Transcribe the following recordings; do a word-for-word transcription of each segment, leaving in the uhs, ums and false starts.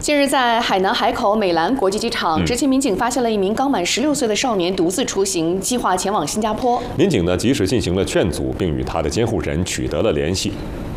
近日，在海南海口美兰国际机场，执勤民警发现了一名刚满十六岁的少年独自出行，计划前往新加坡。 民警呢及时进行了劝阻，并与他的监护人取得了联系。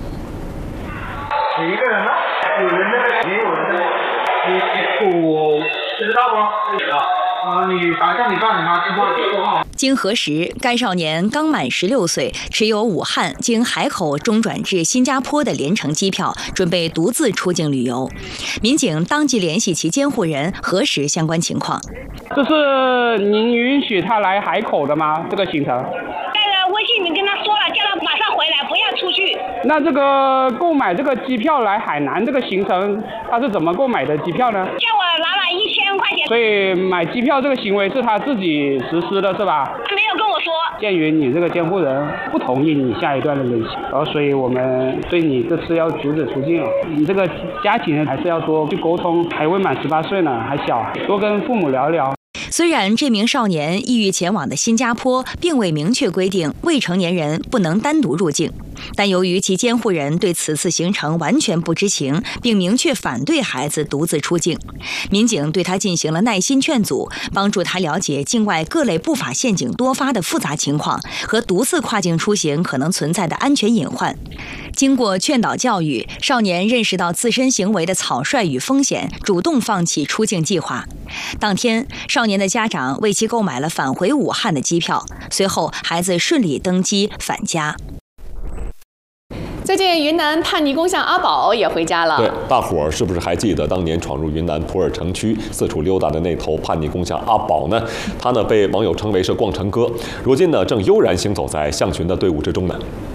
你一个人吗？有人在，也有人在。你我知道吗？知道。啊，你打向你爸你妈电话电话。 经核实，该少年刚满十六岁，持有武汉经海口中转至新加坡的联程机票，准备独自出境旅游。民警当即联系其监护人核实相关情况。 这是您允许他来海口的吗？这个行程？ 在微信里面跟他说了，叫他马上回来，不要出去。 那这个购买这个机票来海南这个行程，他是怎么购买的机票呢？ 叫我拿了一千块钱。 所以买机票这个行为是他自己实施的，是吧？ 他没有跟我说。 鉴于你这个监护人不同意你下一段的联系，然后所以我们对你这次要阻止出境。你这个家庭还是要多去沟通，还未满十八岁呢，还小，多跟父母聊聊。 虽然这名少年意欲前往的新加坡并未明确规定未成年人不能单独入境，但由于其监护人对此次行程完全不知情，并明确反对孩子独自出境，民警对他进行了耐心劝阻，帮助他了解境外各类不法陷阱多发的复杂情况和独自跨境出行可能存在的安全隐患。经过劝导教育，少年认识到自身行为的草率与风险，主动放弃出境计划。当天，少年的家长为其购买了返回武汉的机票，随后孩子顺利登机返家。 最近，云南叛逆工匠阿宝也回家了。 对，大伙儿是不是还记得当年闯入云南普洱城区四处溜达的那头叛逆工匠阿宝呢？他呢被网友称为是逛城哥，如今呢正悠然行走在象群的队伍之中呢。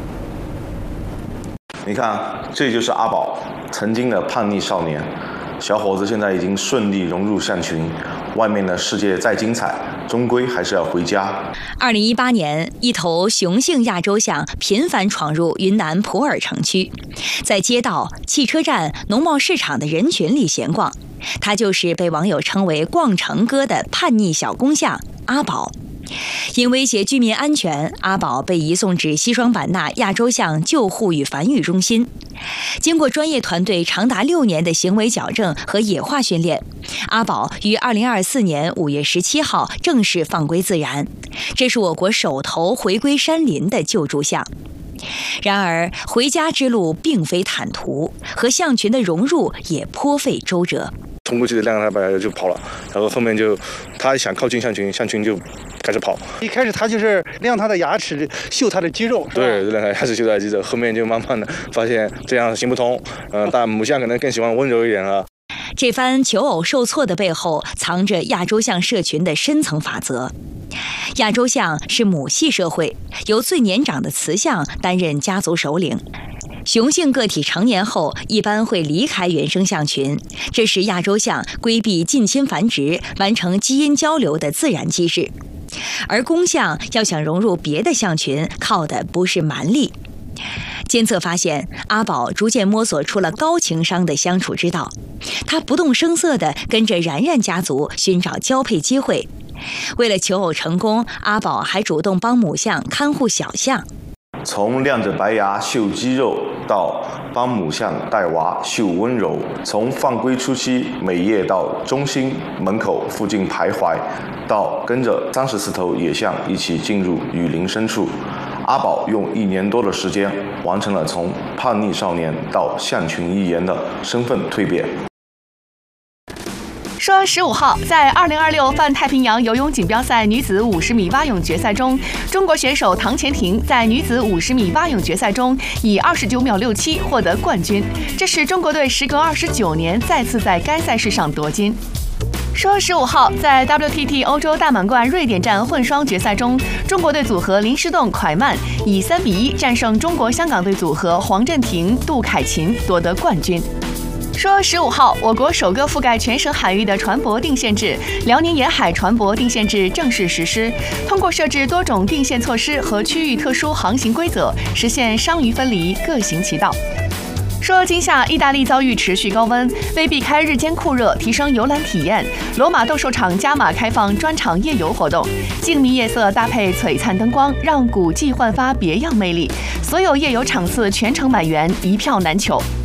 你看，这就是阿宝，曾经的叛逆少年。小伙子现在已经顺利融入象群，外面的世界再精彩，终归还是要回家。 二零一八年，一头雄性亚洲象频繁闯入云南普洱城区，在街道、汽车站、农贸市场的人群里闲逛。它就是被网友称为“逛城哥”的叛逆小工匠阿宝。因威胁居民安全，阿宝被移送至西双版纳亚洲象救护与繁育中心。经过专业团队长达六年的行为矫正和野化训练，阿宝于二零二四年五月十七号正式放归自然。这是我国首头回归山林的救助象。然而，回家之路并非坦途，和象群的融入也颇费周折。 冲过去的让他把就跑了，然后后面就他想靠近象群，象群就开始跑。 一开始他就是亮他的牙齿，秀他的肌肉， 对，亮他牙齿秀他的肌肉。后面就慢慢的发现这样行不通，嗯、呃，但母象可能更喜欢温柔一点了。 这番求偶受挫的背后，藏着亚洲象社群的深层法则。亚洲象是母系社会，由最年长的雌象担任家族首领。雄性个体成年后一般会离开原生象群，这是亚洲象规避近亲繁殖、完成基因交流的自然机制。而公象要想融入别的象群，靠的不是蛮力。监测发现，阿宝逐渐摸索出了高情商的相处之道。他不动声色地跟着然然家族寻找交配机会。为了求偶成功，阿宝还主动帮母象看护小象。 从亮着白牙秀肌肉，到帮母象带娃秀温柔，从放归初期每夜到中心门口附近徘徊，到跟着三十四头野象一起进入雨林深处，阿宝用一年多的时间，完成了从叛逆少年到象群一员的身份蜕变。 说十五号，在二零二六泛太平洋游泳锦标赛女子五十米蛙泳决赛中，中国选手唐钱婷在女子五十米蛙泳决赛中以二十九秒六七获得冠军，这是中国队时隔二十九年再次在该赛事上夺金。说十五号，在 W T T 欧洲大满贯瑞典站混双决赛中，中国队组合林诗栋、蒯曼以三比一战胜中国香港队组合黄镇廷、杜凯琴，夺得冠军。说十五号，我国首个覆盖全省海域的船舶定线制——辽宁沿海船舶定线制正式实施。通过设置多种定线措施和区域特殊航行规则，实现商渔分离，各行其道。说今夏意大利遭遇持续高温，为避开日间酷热，提升游览体验，罗马斗兽场加码开放专场夜游活动，静谧夜色搭配璀璨灯光，让古迹焕发别样魅力。所有夜游场次全程满员，一票难求。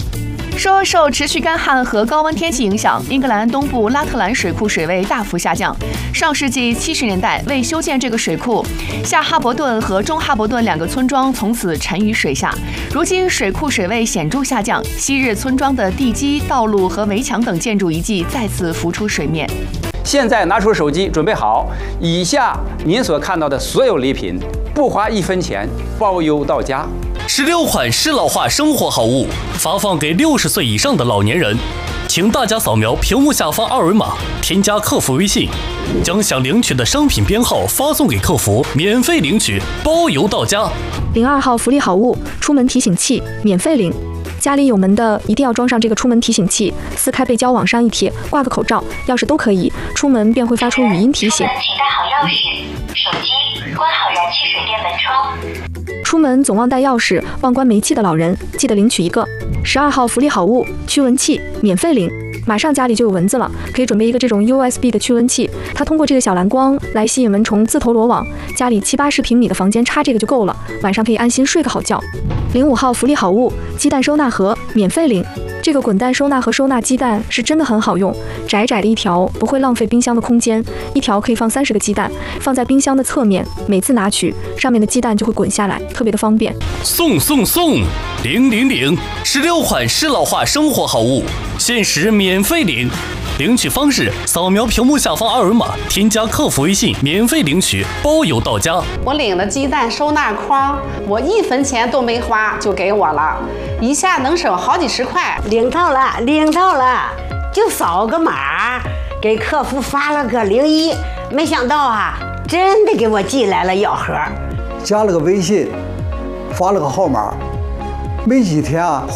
说受持续干旱和高温天气影响，英格兰东部拉特兰水库水位大幅下降。上世纪七十年代，为修建这个水库，下哈伯顿和中哈伯顿两个村庄从此沉于水下。如今水库水位显著下降，昔日村庄的地基、道路和围墙等建筑遗迹再次浮出水面。 现在拿出手机，准备好，以下您所看到的所有礼品，不花一分钱，包邮到家。 十六款适老化生活好物发放给六十岁以上的老年人，请大家扫描屏幕下方二维码，添加客服微信，将想领取的商品编号发送给客服，免费领取，包邮到家。 零二号福利好物，出门提醒器，免费领。家里有门的一定要装上这个出门提醒器，撕开背胶往上一贴，挂个口罩、钥匙都可以，出门便会发出语音提醒。 请带好钥匙、手机，关好燃气水电门窗。 出门总忘带钥匙、忘关煤气的老人，记得领取一个。十二号福利好物，驱蚊器，免费领。马上家里就有蚊子了，可以准备一个这种 U S B 的驱蚊器，它通过这个小蓝光来吸引蚊虫自投罗网。家里七八十平米的房间插这个就够了，晚上可以安心睡个好觉。零五号福利好物，鸡蛋收纳盒，免费领。这个滚蛋收纳盒收纳鸡蛋是真的很好用，窄窄的一条不会浪费冰箱的空间，一条可以放三十个鸡蛋，放在冰箱的侧面，每次拿取上面的鸡蛋就会滚下来，特别的方便。 送送送，领领领！十六款适老化生活好物，限时免费领。领取方式：扫描屏幕下方二维码，添加客服微信，免费领取，包邮到家。 我领了鸡蛋收纳筐，我一分钱都没花就给我了，一下能省好几十块。 领到了，领到了，就扫个码，给客服发了个零一，没想到啊，真的给我寄来了药盒， 加了个微信，发了个号码，没几天啊。